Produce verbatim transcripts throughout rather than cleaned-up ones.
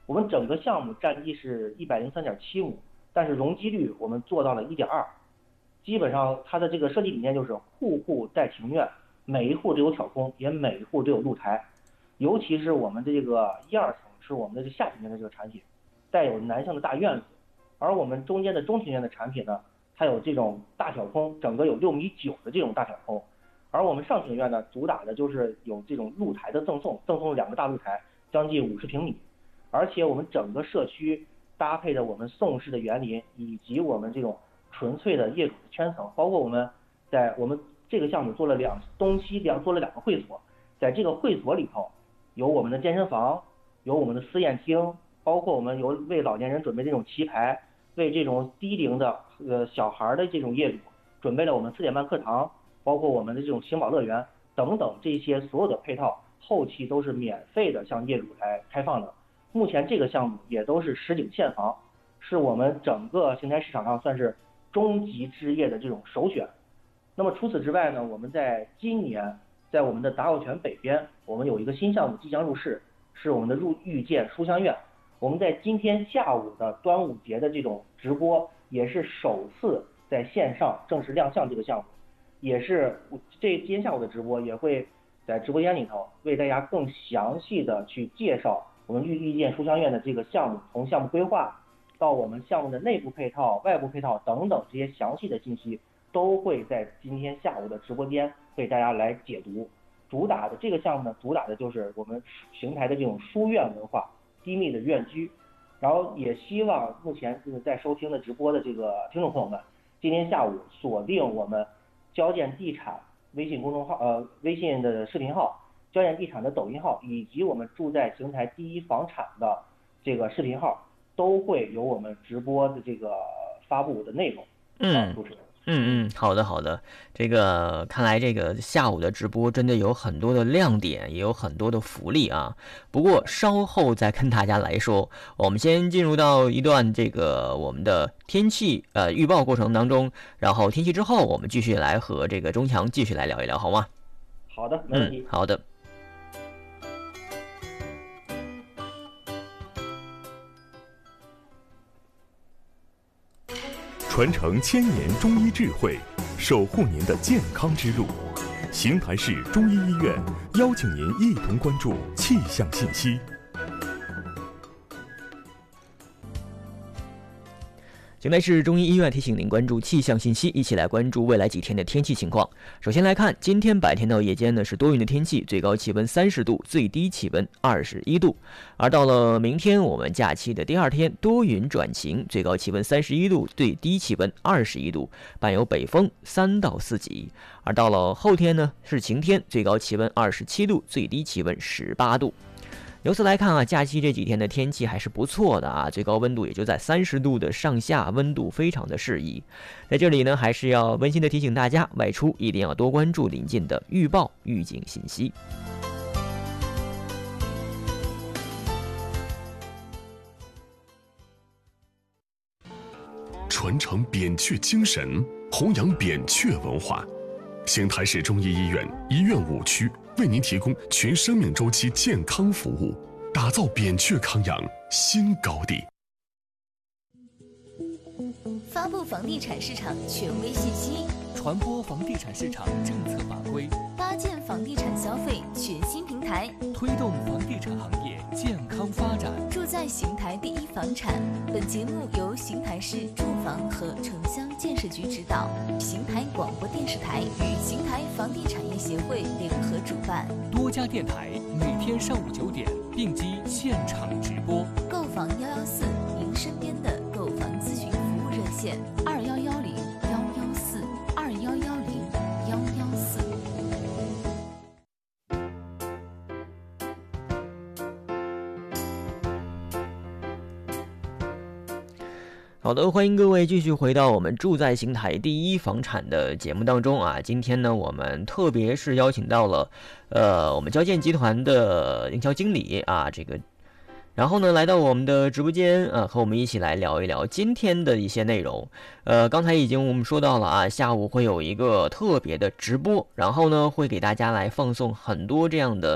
我们整个项目占地是一百零三点七亩，但是容积率我们做到了一点二，基本上它的这个设计理念就是户户带庭院，每一户都有挑空，也每一户都有露台。尤其是我们的这个一二层是我们的下庭院的这个产品，带有南向的大院子，而我们中间的中庭院的产品呢，它有这种大挑空，整个有六米九的这种大挑空。而我们上庭院呢，主打的就是有这种露台的赠送，赠送两个大露台，将近五十平米。而且我们整个社区搭配着我们宋式的园林，以及我们这种纯粹的业主的圈层，包括我们在我们这个项目做了两东西两做了两个会所，在这个会所里头，有我们的健身房，有我们的私宴厅，包括我们有为老年人准备这种棋牌，为这种低龄的呃小孩的这种业主准备了我们四点半课堂，包括我们的这种星宝乐园等等，这些所有的配套后期都是免费的向业主来开放的。目前这个项目也都是实景现房，是我们整个邢台市场上算是中级置业的这种首选。那么除此之外呢，我们在今年在我们的达奥泉北边，我们有一个新项目即将入市，是我们的入遇见书香苑。我们在今天下午的端午节的这种直播，也是首次在线上正式亮相这个项目，也是这今天下午的直播也会在直播间里头为大家更详细的去介绍我们遇遇见书香苑的这个项目，从项目规划到我们项目的内部配套、外部配套等等这些详细的信息，都会在今天下午的直播间为大家来解读。主打的这个项目呢，主打的就是我们邢台的这种书院文化、低密的院居。然后也希望目前就是在收听的直播的这个听众朋友们，今天下午锁定我们交建地产微信公众号、呃微信的视频号、交建地产的抖音号，以及我们住在邢台第一房产的这个视频号，都会有我们直播的这个发布的内容。 嗯， 主持人。 嗯嗯，好的好的，这个看来这个下午的直播真的有很多的亮点，也有很多的福利啊。不过稍后再跟大家来说，我们先进入到一段这个我们的天气呃预报过程当中，然后天气之后，我们继续来和这个钟强继续来聊一聊，好吗？ 好的，没问题。 嗯，好的。 传承千年中医智慧，守护您的健康之路。邢台市中医医院邀请您一同关注气象信息。 邢台市中医医院提醒您关注气象信息，一起来关注未来几天的天气情况。首先来看，今天白天到夜间呢是多云的天气，最高气温三十度，最低气温二十一度。而到了明天，我们假期的第二天，多云转晴，最高气温三十一度，最低气温二十一度，伴有北风三到四级。而到了后天呢是晴天，最高气温二十七度，最低气温十八度。由此来看啊，假期这几天的天气还是不错的啊，最高温度也就在三十度的上下，温度非常的适宜。在这里呢，还是要温馨的提醒大家，外出一定要多关注临近的预报预警信息。 传承扁鹊精神，弘扬扁鹊文化。邢台市中医医院医院五区为您提供全生命周期健康服务，打造扁鹊康养新高地。 发布房地产市场权威信息， 传播房地产市场政策法规， 搭建房地产消费全新平台， 推动房地产行业健康发展。 住在邢台第一房产。本节目由邢台市住房和城乡建设局指导，邢台广播电视台与邢台房地产业协会联合主办， 多家电台每天上午九点并机现场直播。 购房幺幺四，您身边的购房咨询服务热线二幺幺零幺幺四二幺幺零幺幺四。 好的，欢迎各位继续回到我们住在邢台第一房产的节目当中啊。今天呢，我们特别是邀请到了，呃，我们交建集团的营销经理啊，这个，然后呢，来到我们的直播间啊，和我们一起来聊一聊今天的一些内容。呃，刚才已经我们说到了啊，下午会有一个特别的直播，然后呢，会给大家来放送很多这样的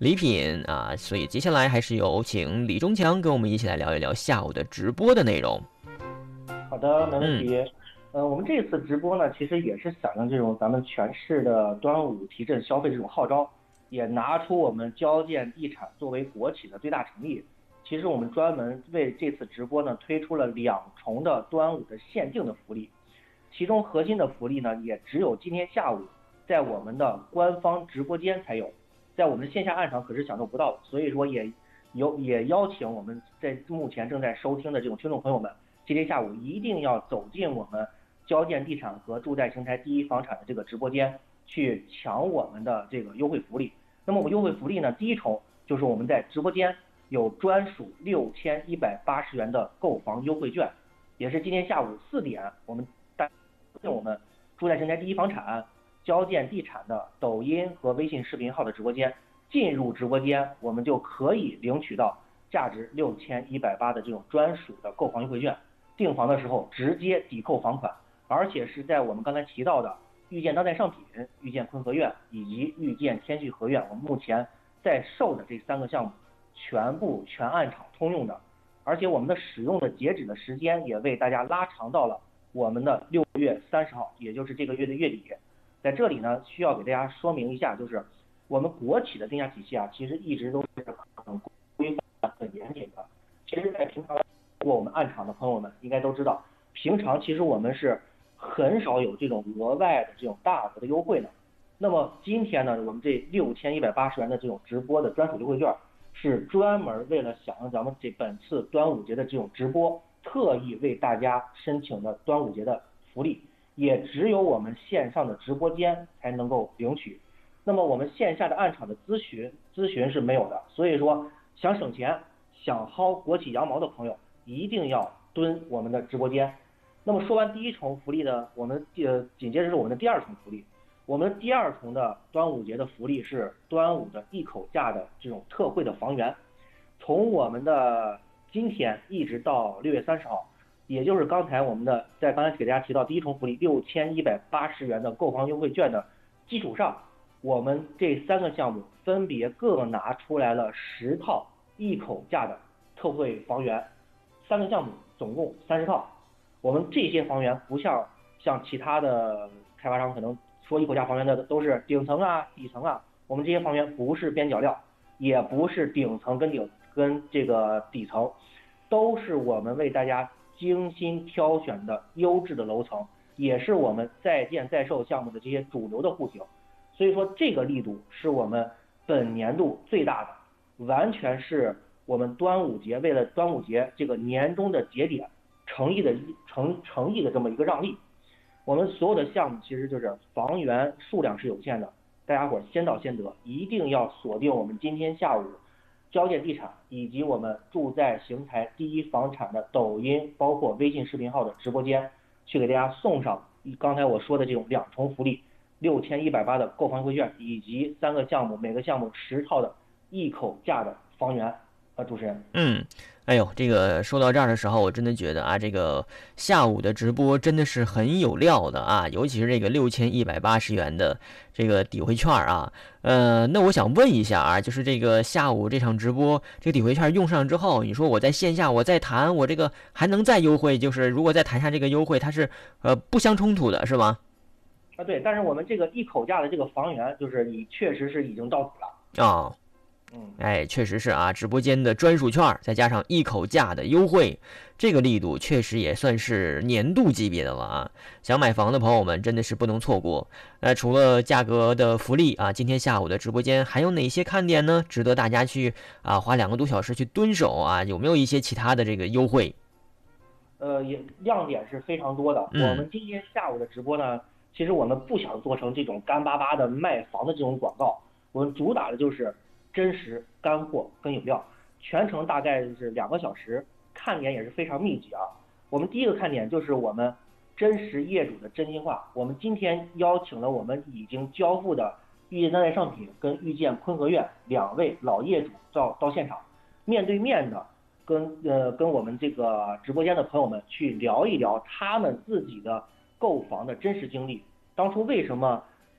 礼品啊。所以接下来还是有请李忠强跟我们一起来聊一聊下午的直播的内容。 好的，没问题。嗯呃，我们这次直播呢，其实也是响应这种咱们全市的端午提振消费这种号召，也拿出我们交建地产作为国企的最大诚意。其实我们专门为这次直播呢推出了两重的端午的限定的福利，其中核心的福利呢，也只有今天下午在我们的官方直播间才有，在我们的线下暗场可是享受不到的。所以说也有也邀请我们在目前正在收听的这种听众朋友们，今天下午一定要走进我们交建地产和住贷平台第一房产的这个直播间，去抢我们的这个优惠福利。那么我们优惠福利呢，第一重就是我们在直播间有专属六千一百八十元的购房优惠券，也是今天下午四点，我们带我们住贷平台第一房产、交建地产的抖音和微信视频号的直播间，进入直播间我们就可以领取到价值六千一百八的这种专属的购房优惠券，订房的时候直接抵扣房款。而且是在我们刚才提到的遇见当代上品、遇见坤和苑以及遇见天旭合苑，我们目前在售的这三个项目全部全暗场通用的，而且我们的使用的截止的时间也为大家拉长到了我们的六月三十号，也就是这个月的月底。在这里呢，需要给大家说明一下，就是我们国企的定价体系啊，其实一直都是很规范、很严谨的。其实，在平常过我们暗场的朋友们应该都知道，平常其实我们是很少有这种额外的这种大额的优惠的。那么今天呢，我们这六千一百八十元的这种直播的专属优惠券，是专门为了响应咱们这本次端午节的这种直播，特意为大家申请的端午节的福利，也只有我们线上的直播间才能够领取。那么我们线下的暗场的咨询咨询是没有的，所以说想省钱、想薅国企羊毛的朋友，一定要蹲我们的直播间。那么说完第一重福利呢，我们呃紧接着是我们的第二重福利。我们第二重的端午节的福利是端午的一口价的这种特惠的房源，从我们的今天一直到六月三十号，也就是刚才我们的在刚才给大家提到第一重福利六千一百八十元的购房优惠券的基础上，我们这三个项目分别各拿出来了十套一口价的特惠房源，三个项目总共三十套。我们这些房源不像像其他的开发商可能说一口价房源的都是顶层啊、底层啊，我们这些房源不是边角料，也不是顶层跟顶跟这个底层，都是我们为大家精心挑选的优质的楼层，也是我们在建在售项目的这些主流的户型。所以说这个力度是我们本年度最大的，完全是我们端午节为了端午节这个年终的节点诚意的诚诚意的这么一个让利。我们所有的项目其实就是房源数量是有限的，大家伙先到先得，一定要锁定我们今天下午交建地产以及我们住在邢台第一房产的抖音包括微信视频号的直播间，去给大家送上刚才我说的这种两重福利，六千一百八的购房优惠券以及三个项目每个项目十套的一口价的房源。啊，主持人， 嗯，哎呦，这个说到这儿的时候，我真的觉得啊，这个下午的直播真的是很有料的啊，尤其是这个六千一百八十元的这个抵回券啊，呃，那我想问一下啊，就是这个下午这场直播，这个抵回券用上之后，你说我在线下我再谈，我这个还能再优惠，就是如果再谈下这个优惠，它是呃不相冲突的，是吗？ 啊，对，但是我们这个一口价的这个房源，就是你确实是已经到手了啊。哦哎，确实是啊，直播间的专属券再加上一口价的优惠，这个力度确实也算是年度级别的了啊！想买房的朋友们真的是不能错过。那除了价格的福利啊，今天下午的直播间还有哪些看点呢？值得大家去啊花两个多小时去蹲守啊？有没有一些其他的这个优惠？ 呃，也亮点是非常多的。 嗯、 我们今天下午的直播呢，其实我们不想做成这种干巴巴的卖房的这种广告，我们主打的就是真实干货跟有料，全程大概是两个小时，看点也是非常密集啊。我们第一个看点就是我们真实业主的真心话，我们今天邀请了我们已经交付的遇见当代上品跟遇见坤和苑两位老业主到到现场，面对面的跟呃跟我们这个直播间的朋友们去聊一聊他们自己的购房的真实经历，当初为什么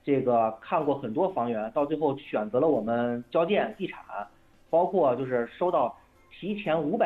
这个看过很多房源，到最后选择了我们交建地产，包括就是收到提前五百。